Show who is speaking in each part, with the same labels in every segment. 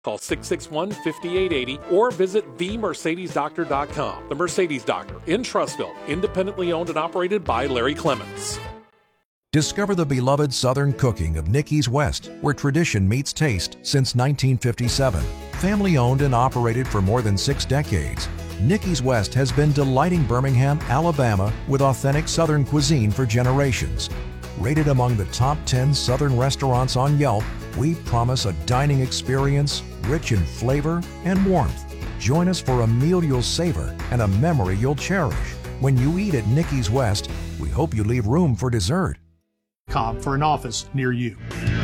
Speaker 1: Call 661-5880 or visit themercedesdoctor.com. The Mercedes Doctor in Trussville, independently owned and operated by Larry Clements.
Speaker 2: Discover the beloved Southern cooking of Nicky's West, where tradition meets taste since 1957. Family owned and operated for more than 6 decades, Nicky's West has been delighting Birmingham, Alabama with authentic Southern cuisine for generations. Rated among the top 10 Southern restaurants on Yelp, we promise a dining experience rich in flavor and warmth. Join us for a meal you'll savor and a memory you'll cherish. When you eat at Nicky's West, we hope you leave room for dessert.
Speaker 3: For an office near you.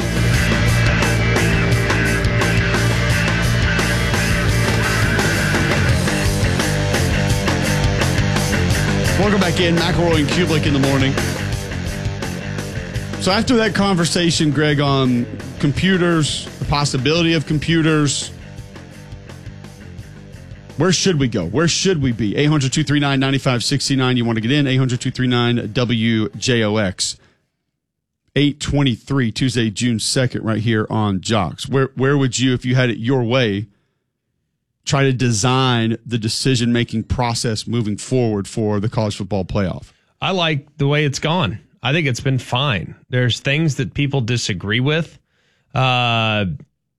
Speaker 4: Welcome back in. McElroy and Kublik in the morning. So after that conversation, Greg, on computers, the possibility of computers, where should we go? Where should we be? 800-239-9569. You want to get in? 800-239-WJOX. 8:23, Tuesday, June 2nd, right here on Jocks. Where would you, if you had it your way, try to design the decision-making process moving forward for the college football playoff?
Speaker 5: I like the way it's gone. I think it's been fine. There's things that people disagree with. There's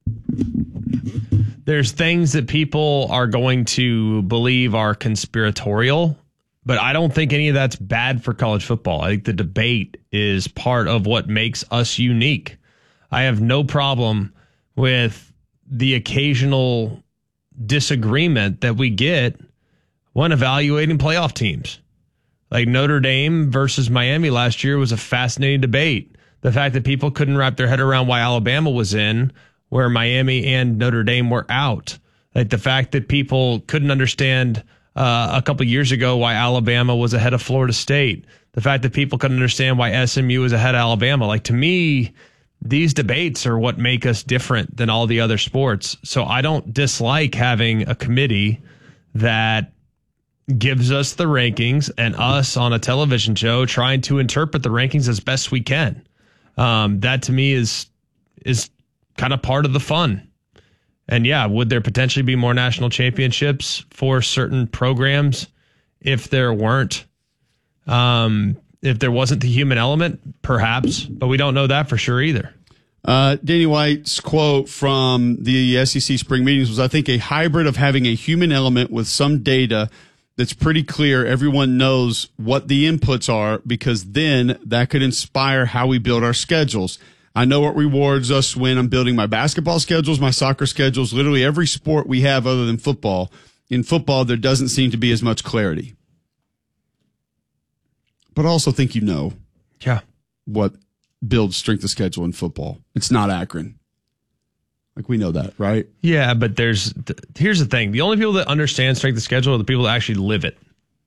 Speaker 5: things that people are going to believe are conspiratorial, but I don't think any of that's bad for college football. I think the debate is part of what makes us unique. I have no problem with the occasional disagreement that we get when evaluating playoff teams. Like Notre Dame versus Miami last year was a fascinating debate. The fact that people couldn't wrap their head around why Alabama was in, where Miami and Notre Dame were out. Like the fact that people couldn't understand a couple years ago why Alabama was ahead of Florida State. The fact that people couldn't understand why SMU was ahead of Alabama. Like, to me, these debates are what make us different than all the other sports. So I don't dislike having a committee that gives us the rankings and us on a television show trying to interpret the rankings as best we can. That to me is kind of part of the fun. And yeah, would there potentially be more national championships for certain programs if there weren't? If there wasn't the human element, perhaps, but we don't know that for sure either.
Speaker 4: Danny White's quote from the SEC spring meetings was, I think, a hybrid of having a human element with some data that's pretty clear. Everyone knows what the inputs are, because then that could inspire how we build our schedules. I know what rewards us when I'm building my basketball schedules, my soccer schedules, literally every sport we have other than football. In football, there doesn't seem to be as much clarity. But I also think what builds strength of schedule in football. It's not Akron. Like, we know that, right?
Speaker 5: Yeah, but here's the thing. The only people that understand strength of schedule are the people that actually live it.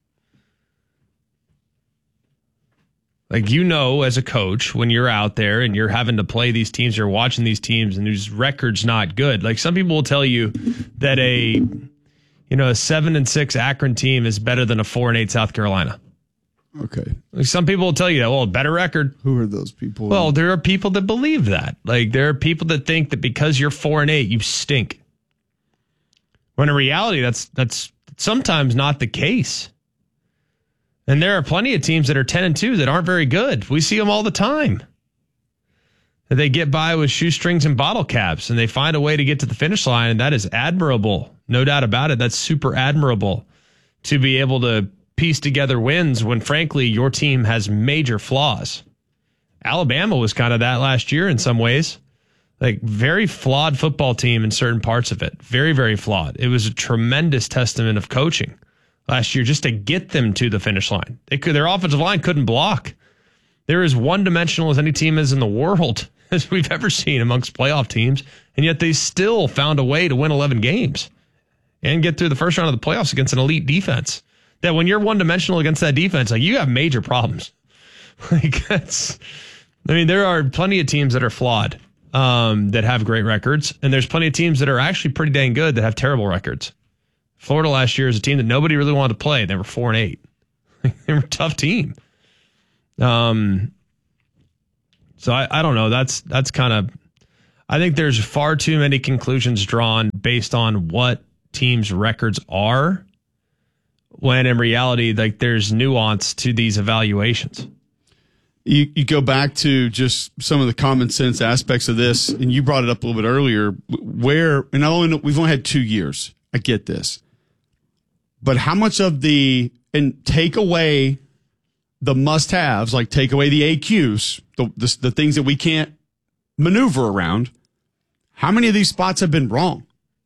Speaker 5: Like, as a coach, when you're out there and you're having to play these teams, you're watching these teams and whose record's not good. Like, some people will tell you that a 7-6 Akron team is better than a 4-8 South Carolina.
Speaker 4: Okay.
Speaker 5: Like, some people will tell you that, well, better record.
Speaker 4: Who are those people?
Speaker 5: Well, there are people that believe that. Like, there are people that think that because you're 4-8, you stink. When in reality, that's sometimes not the case. And there are plenty of teams that are 10-2 that aren't very good. We see them all the time. They get by with shoestrings and bottle caps, and they find a way to get to the finish line, and that is admirable. No doubt about it. That's super admirable to be able to piece together wins when, frankly, your team has major flaws. Alabama was kind of that last year in some ways. Like, very flawed football team in certain parts of it. Very, very flawed. It was a tremendous testament of coaching last year just to get them to the finish line. Their offensive line couldn't block. They're as one-dimensional as any team is in the world, as we've ever seen amongst playoff teams, and yet they still found a way to win 11 games and get through the first round of the playoffs against an elite defense. That when you're one-dimensional against that defense, like, you have major problems. There are plenty of teams that are flawed, that have great records, and there's plenty of teams that are actually pretty dang good that have terrible records. Florida last year is a team that nobody really wanted to play. They were 4-8. They were a tough team. So I don't know. That's kind of, I think there's far too many conclusions drawn based on what teams' records are, when in reality, like, there's nuance to these evaluations.
Speaker 4: You go back to just some of the common sense aspects of this, and you brought it up a little bit earlier, where, and we've only had 2 years. I get this. But how much of and take away the must-haves, like take away the AQs, the things that we can't maneuver around, how many of these spots have been wrong?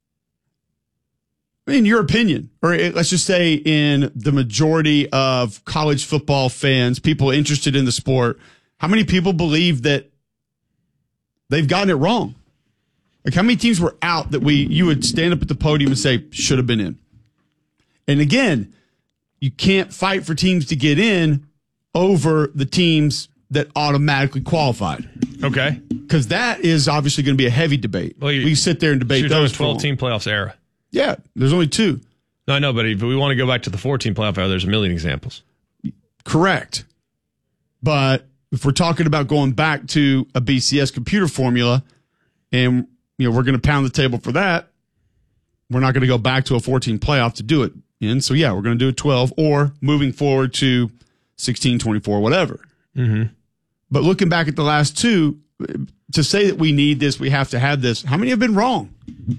Speaker 4: In your opinion, or let's just say in the majority of college football fans, people interested in the sport, how many people believe that they've gotten it wrong? Like, how many teams were out that you would stand up at the podium and say should have been in? And again, you can't fight for teams to get in over the teams that automatically qualified.
Speaker 5: Okay.
Speaker 4: Because that is obviously going to be a heavy debate. Well, we sit there and debate those.
Speaker 5: 12-team playoffs era.
Speaker 4: Yeah, there's only 2.
Speaker 5: No, I know, but if we want to go back to the 14 playoff era, there's a million examples.
Speaker 4: Correct. But if we're talking about going back to a BCS computer formula, and we're going to pound the table for that, we're not going to go back to a 14 playoff to do it in. So yeah, we're going to do a 12, or moving forward to 16, 24, whatever.
Speaker 5: Mm-hmm.
Speaker 4: But looking back at the last 2, to say that we need this, we have to have this, how many have been wrong?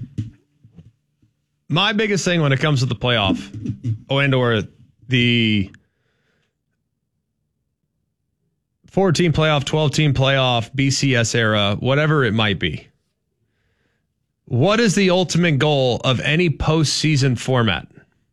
Speaker 5: My biggest thing when it comes to the playoff, or the 14 playoff, 12-team playoff, BCS era, whatever it might be, what is the ultimate goal of any postseason format?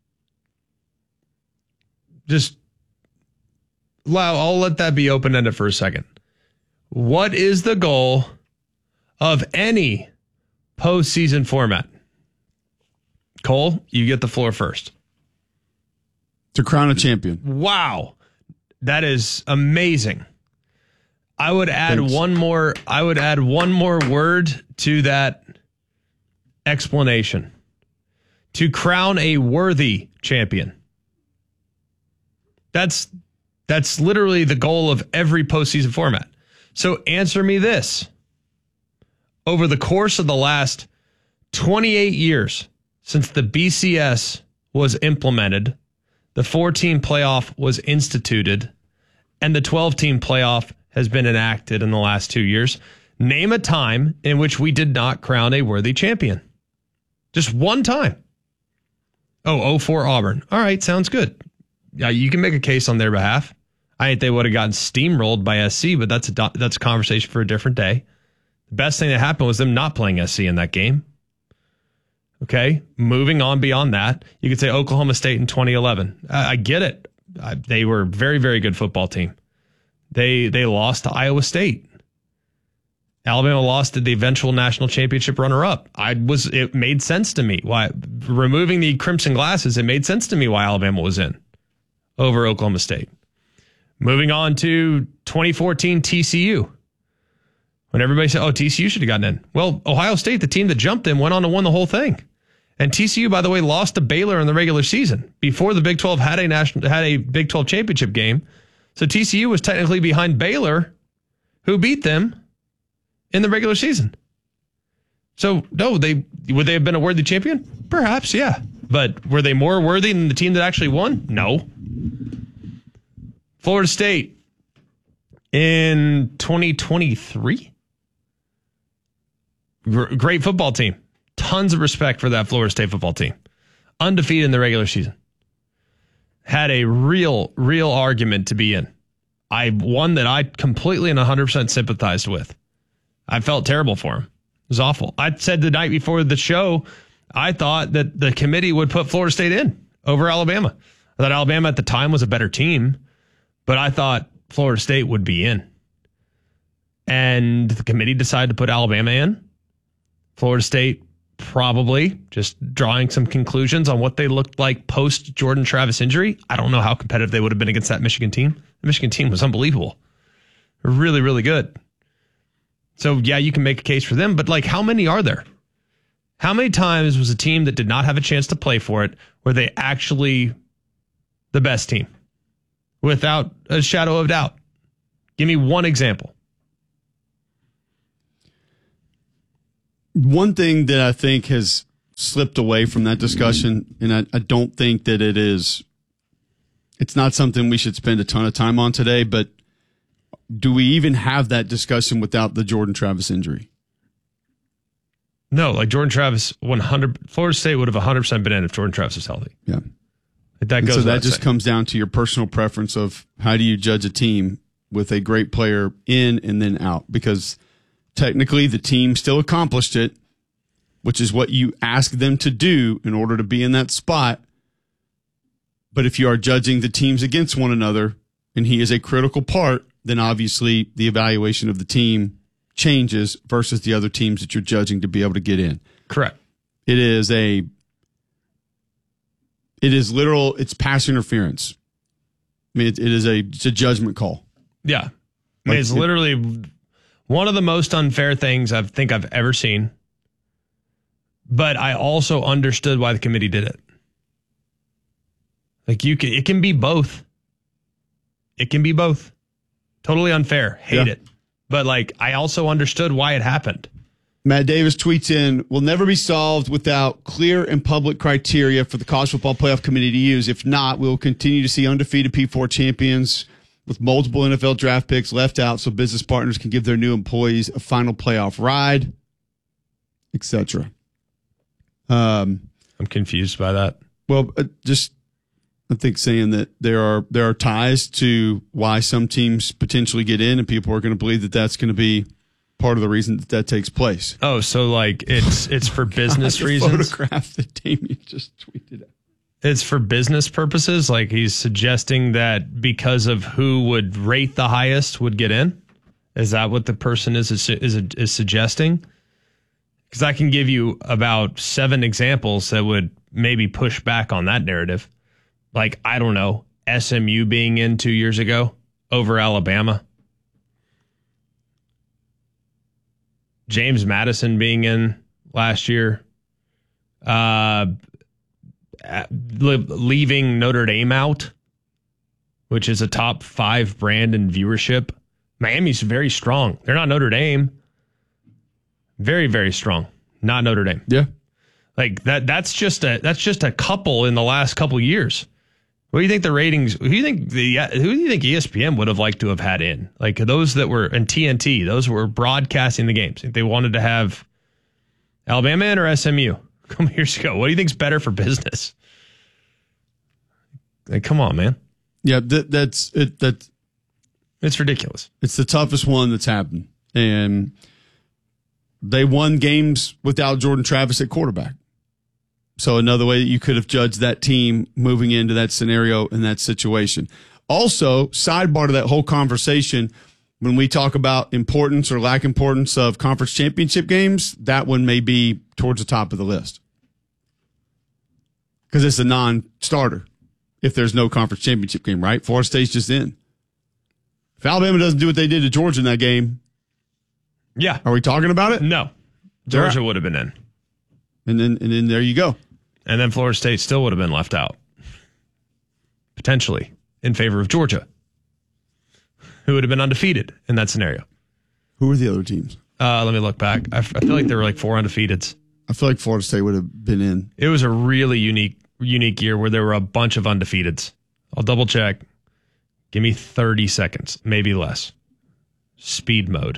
Speaker 5: I'll let that be open-ended for a second. What is the goal of any postseason format? Cole, you get the floor first.
Speaker 4: To crown a champion.
Speaker 5: Wow. That is amazing. I would add one more word to that explanation. To crown a worthy champion. That's literally the goal of every postseason format. So answer me this. Over the course of the last 28 years, since the BCS was implemented, the 14 playoff was instituted, and the 12-team playoff has been enacted in the last 2 years, name a time in which we did not crown a worthy champion. Just one time. 04 Auburn. All right, sounds good. Yeah, you can make a case on their behalf. I think they would have gotten steamrolled by SC, but that's a conversation for a different day. The best thing that happened was them not playing SC in that game. Okay, moving on beyond that, you could say Oklahoma State in 2011. I get it. They were a very, very good football team. They lost to Iowa State. Alabama lost to the eventual national championship runner-up. It made sense to me. Why, removing the crimson glasses, it made sense to me why Alabama was in over Oklahoma State. Moving on to 2014 TCU. When everybody said, TCU should have gotten in. Well, Ohio State, the team that jumped in, went on to win the whole thing. And TCU, by the way, lost to Baylor in the regular season before the Big 12 had a Big 12 championship game. So TCU was technically behind Baylor, who beat them in the regular season. So, no, would they have been a worthy champion? Perhaps, yeah. But were they more worthy than the team that actually won? No. Florida State in 2023. Great football team. Tons of respect for that Florida State football team. Undefeated in the regular season. Had a real argument to be in. One that I completely and 100% sympathized with. I felt terrible for him. It was awful. I said the night before the show, I thought that the committee would put Florida State in over Alabama. I thought Alabama at the time was a better team, but I thought Florida State would be in. And the committee decided to put Alabama in. Florida State probably just drawing some conclusions on what they looked like post Jordan Travis injury. I don't know how competitive they would have been against that Michigan team. The Michigan team was unbelievable. Really, really good. So, yeah, you can make a case for them, but how many are there? How many times was a team that did not have a chance to play for it were they actually the best team? Without a shadow of doubt. Give me one example.
Speaker 4: One thing that I think has slipped away from that discussion, and I don't think that it's not something we should spend a ton of time on today, but do we even have that discussion without the Jordan Travis injury?
Speaker 5: No, like Jordan Travis, Florida State would have 100% been in if Jordan Travis was healthy.
Speaker 4: Yeah.
Speaker 5: That goes.
Speaker 4: So that just comes down to your personal preference of how do you judge a team with a great player in and then out, because technically the team still accomplished it, which is what you ask them to do in order to be in that spot. But if you are judging the teams against one another and he is a critical part, then obviously the evaluation of the team changes versus the other teams that you're judging to be able to get in.
Speaker 5: Correct.
Speaker 4: It's pass interference. I mean, it's a judgment call.
Speaker 5: Yeah. I mean, it's literally one of the most unfair things I think I've ever seen. But I also understood why the committee did it. Like it can be both. It can be both. Totally unfair. Hate it. But like, I also understood why it happened.
Speaker 4: Matt Davis tweets in, will never be solved without clear and public criteria for the College Football Playoff Committee to use. If not, we will continue to see undefeated P4 champions with multiple NFL draft picks left out so business partners can give their new employees a final playoff ride, etc.
Speaker 5: I'm confused by that.
Speaker 4: Well, I think saying that there are ties to why some teams potentially get in, and people are going to believe that that's going to be part of the reason that takes place.
Speaker 5: Oh, so like it's for business reasons?
Speaker 4: Photograph that Damien just tweeted out.
Speaker 5: It's for business purposes? Like he's suggesting that because of who would rate the highest would get in? Is that what the person is suggesting? Because I can give you about 7 examples that would maybe push back on that narrative. Like, I don't know, SMU being in 2 years ago over Alabama. James Madison being in last year. Leaving Notre Dame out, which is a top 5 brand in viewership. Miami's very strong. They're not Notre Dame. Very, very strong. Not Notre Dame.
Speaker 4: Yeah.
Speaker 5: Like that's just a couple in the last couple years. What do you think the ratings? Who do you think ESPN would have liked to have had in? Like those that were in TNT, those were broadcasting the games. They wanted to have Alabama in or SMU a couple years ago. What do you think's better for business? Like, come on, man.
Speaker 4: Yeah, that's it.
Speaker 5: It's ridiculous.
Speaker 4: It's the toughest one that's happened, and they won games without Jordan Travis at quarterback. So another way that you could have judged that team moving into that scenario in that situation. Also, sidebar to that whole conversation, when we talk about importance or lack importance of conference championship games, that one may be towards the top of the list. Because it's a non-starter if there's no conference championship game, right? Florida State's just in. If Alabama doesn't do what they did to Georgia in that game,
Speaker 5: yeah.
Speaker 4: Are we talking about it?
Speaker 5: No. Georgia would have been in.
Speaker 4: And then there you go.
Speaker 5: And then Florida State still would have been left out. Potentially in favor of Georgia, who would have been undefeated in that scenario.
Speaker 4: Who were the other teams?
Speaker 5: Let me look back. I feel like there were like 4 undefeateds.
Speaker 4: I feel like Florida State would have been in.
Speaker 5: It was a really unique year where there were a bunch of undefeateds. I'll double check. Give me 30 seconds, maybe less. Speed mode.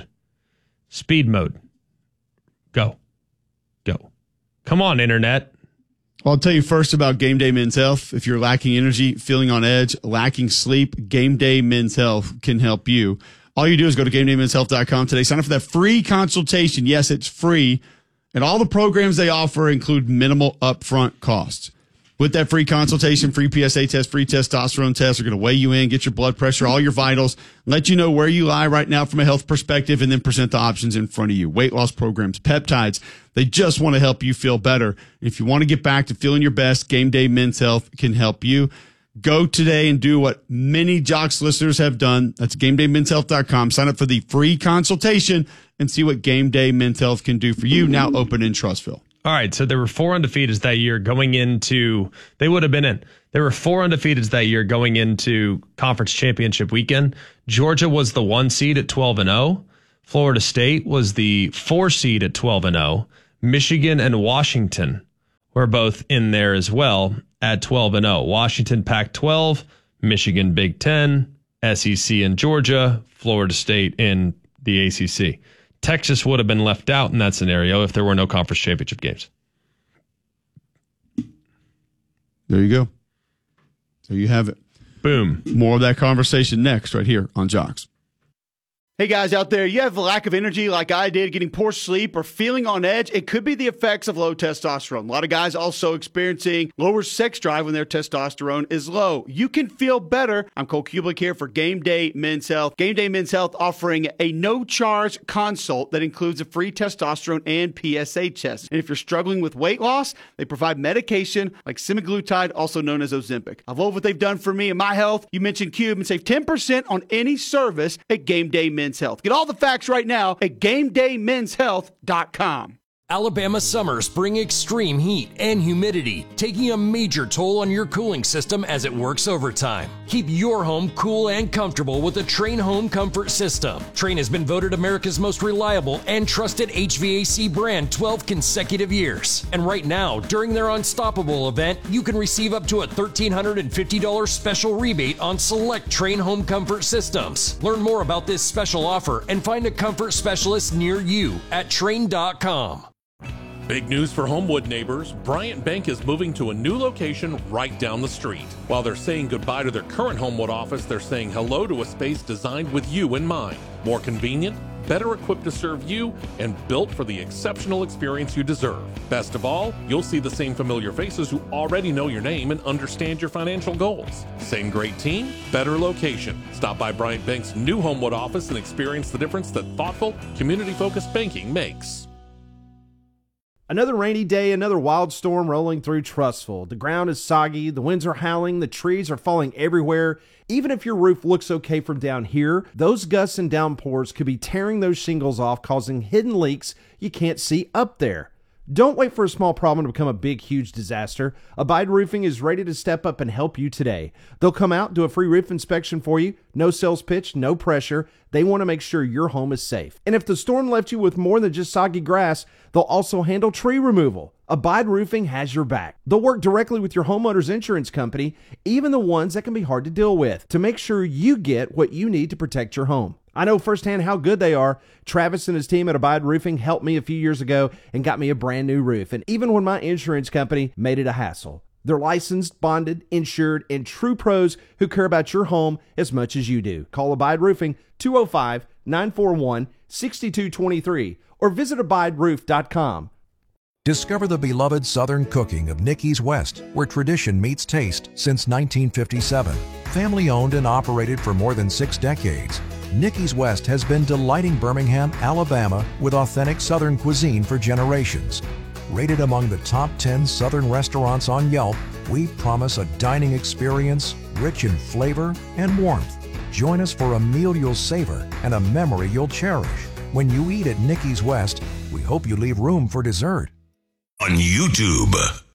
Speaker 5: Go. Come on, internet.
Speaker 4: Well, I'll tell you first about Game Day Men's Health. If you're lacking energy, feeling on edge, lacking sleep, Game Day Men's Health can help you. All you do is go to GameDayMen'sHealth.com today. Sign up for that free consultation. Yes, it's free. And all the programs they offer include minimal upfront costs. With that free consultation, free PSA test, free testosterone test, they're going to weigh you in, get your blood pressure, all your vitals, let you know where you lie right now from a health perspective, and then present the options in front of you. Weight loss programs, peptides. They just want to help you feel better. If you want to get back to feeling your best, Game Day Men's Health can help you. Go today and do what many Jocks listeners have done. That's GameDayMen'sHealth.com. Sign up for the free consultation and see what Game Day Men's Health can do for you. Now open in Trustville.
Speaker 5: All right, so there were 4 undefeateds that year going into – they would have been in. There were 4 undefeateds that year going into conference championship weekend. Georgia was the 1 seed at 12-0. Florida State was the 4 seed at 12-0. Michigan and Washington were both in there as well at 12-0. Washington Pac-12, Michigan Big Ten, SEC and Georgia, Florida State in the ACC. Texas would have been left out in that scenario if there were no conference championship games.
Speaker 4: There you go. There you have it.
Speaker 5: Boom.
Speaker 4: More of that conversation next right here on Jocks.
Speaker 6: Hey guys out there, you have a lack of energy like I did, getting poor sleep or feeling on edge? It could be the effects of low testosterone. A lot of guys also experiencing lower sex drive when their testosterone is low. You can feel better. I'm Cole Kublik here for Game Day Men's Health. Game Day Men's Health offering a no-charge consult that includes a free testosterone and PSA test. And if you're struggling with weight loss, they provide medication like semaglutide, also known as Ozempic. I love what they've done for me and my health. You mentioned Cube and save 10% on any service at Game Day Men's Health. Get all the facts right now at GameDayMen'sHealth.com.
Speaker 7: Alabama summers bring extreme heat and humidity, taking a major toll on your cooling system as it works overtime. Keep your home cool and comfortable with the Trane Home Comfort System. Trane has been voted America's most reliable and trusted HVAC brand 12 consecutive years. And right now, during their Unstoppable event, you can receive up to a $1,350 special rebate on select Trane Home Comfort systems. Learn more about this special offer and find a comfort specialist near you at Trane.com.
Speaker 1: Big news for Homewood neighbors. Bryant Bank is moving to a new location right down the street. While they're saying goodbye to their current Homewood office, they're saying hello to a space designed with you in mind. More convenient, better equipped to serve you, and built for the exceptional experience you deserve. Best of all, you'll see the same familiar faces who already know your name and understand your financial goals. Same great team, better location. Stop by Bryant Bank's new Homewood office and experience the difference that thoughtful, community-focused banking makes.
Speaker 8: Another rainy day, another wild storm rolling through Trussville. The ground is soggy, the winds are howling, the trees are falling everywhere. Even if your roof looks okay from down here, those gusts and downpours could be tearing those shingles off, causing hidden leaks you can't see up there. Don't wait for a small problem to become a big, huge disaster. Abide Roofing is ready to step up and help you today. They'll come out, do a free roof inspection for you. No sales pitch, no pressure. They want to make sure your home is safe. And if the storm left you with more than just soggy grass, they'll also handle tree removal. Abide Roofing has your back. They'll work directly with your homeowner's insurance company, even the ones that can be hard to deal with, to make sure you get what you need to protect your home. I know firsthand how good they are. Travis and his team at Abide Roofing helped me a few years ago and got me a brand new roof. And even when my insurance company made it a hassle. They're licensed, bonded, insured, and true pros who care about your home as much as you do. Call Abide Roofing 205-941-6223 or visit abideroof.com.
Speaker 2: Discover the beloved Southern cooking of Nicky's West, where tradition meets taste since 1957. Family owned and operated for more than 6 decades, Nicky's West has been delighting Birmingham, Alabama with authentic Southern cuisine for generations. Rated among the top 10 Southern restaurants on Yelp, we promise a dining experience rich in flavor and warmth. Join us for a meal you'll savor and a memory you'll cherish. When you eat at Nicky's West, we hope you leave room for dessert.
Speaker 9: On YouTube.